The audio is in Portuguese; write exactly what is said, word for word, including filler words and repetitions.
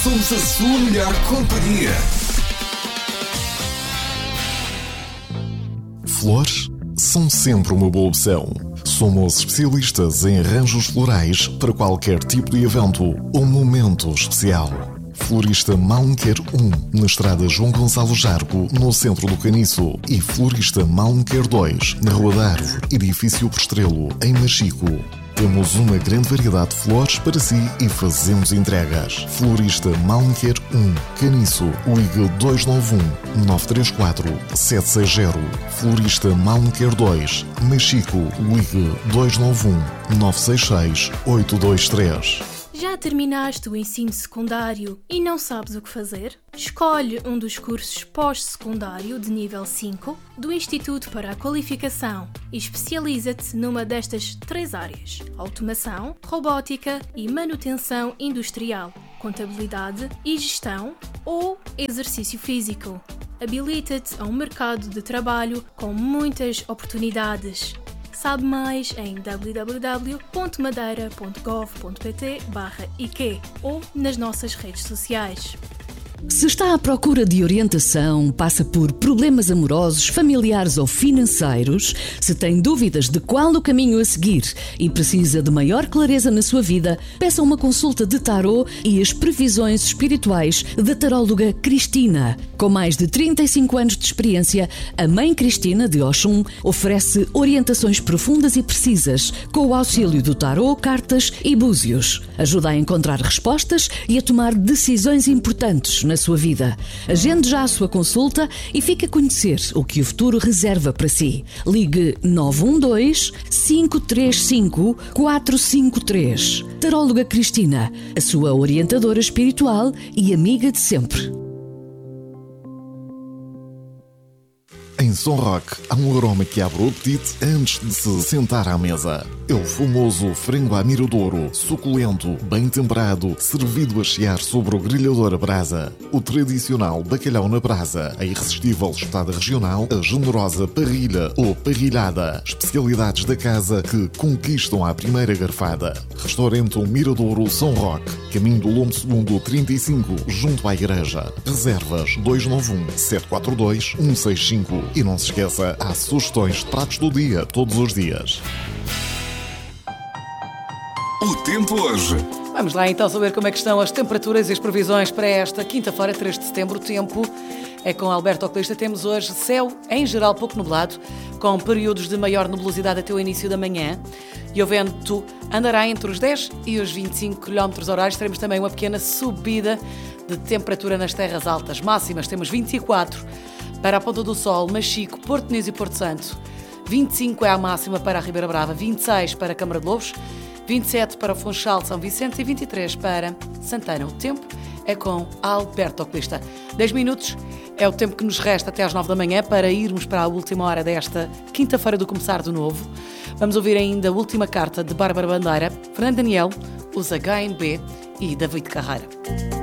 somos a sua melhor companhia. Flores são sempre uma boa opção. Somos especialistas em arranjos florais para qualquer tipo de evento ou momento especial. Florista Malmequer um, na estrada João Gonçalo Jargo, no centro do Caniço. E Florista Malmequer dois, na Rua da Árvore, edifício Prestrelo, em Machico. Temos uma grande variedade de flores para si e fazemos entregas. Florista Malmequer um, Caniço, ligue dois nove um, nove três quatro, sete seis zero. Florista Malmequer dois, Machico, ligue dois nove um, nove seis seis, oito dois três. Já terminaste o ensino secundário e não sabes o que fazer? Escolhe um dos cursos pós-secundário de nível cinco do Instituto para a Qualificação e especializa-te numa destas três áreas: automação, robótica e manutenção industrial, contabilidade e gestão ou exercício físico. Habilita-te a um mercado de trabalho com muitas oportunidades. Sabe mais em w w w ponto madeira ponto gov ponto pt barra I Q ou nas nossas redes sociais. Se está à procura de orientação, passa por problemas amorosos, familiares ou financeiros, se tem dúvidas de qual o caminho a seguir e precisa de maior clareza na sua vida, peça uma consulta de tarô e as previsões espirituais da taróloga Cristina. Com mais de trinta e cinco anos de experiência, a Mãe Cristina de Oxum oferece orientações profundas e precisas, com o auxílio do tarô, cartas e búzios. Ajuda a encontrar respostas e a tomar decisões importantes na sua vida. Agende já a sua consulta e fique a conhecer o que o futuro reserva para si. Ligue nove um dois, cinco três cinco, quatro cinco três. Taróloga Cristina, a sua orientadora espiritual e amiga de sempre. Em Som Rock, há um aroma que abre o apetite antes de se sentar à mesa. É o famoso frango à miradouro, suculento, bem temperado, servido a chiar sobre o grelhador a brasa. O tradicional bacalhau na brasa, a irresistível espetada regional, a generosa parrilha ou parrilhada. Especialidades da casa que conquistam à primeira garfada. Restaurante O Miradouro Som Rock, caminho do Lombo Segundo trinta e cinco, junto à igreja. Reservas dois nove um, sete quatro dois, um seis cinco. E não se esqueça, há sugestões de pratos do dia, todos os dias. O tempo hoje. Vamos lá então saber como é que estão as temperaturas e as previsões para esta quinta-feira, três de setembro. O tempo é com Alberto Oculista. Temos hoje céu, em geral, pouco nublado, com períodos de maior nebulosidade até o início da manhã. E o vento andará entre os dez e os vinte e cinco quilómetros horários. Teremos também uma pequena subida de temperatura nas terras altas. Máximas temos vinte e quatro para a Ponta do Sol, Machico, Porto Nunes e Porto Santo. vinte e cinco é a máxima para a Ribeira Brava, vinte e seis para a Câmara de Lobos, vinte e sete para Funchal, São Vicente e vinte e três para Santana. O tempo é com Alberto Oculista. dez minutos é o tempo que nos resta até às nove da manhã para irmos para a última hora desta quinta-feira do Começar do Novo. Vamos ouvir ainda a última carta de Bárbara Bandeira, Fernando Daniel, os H M B e David Carreira.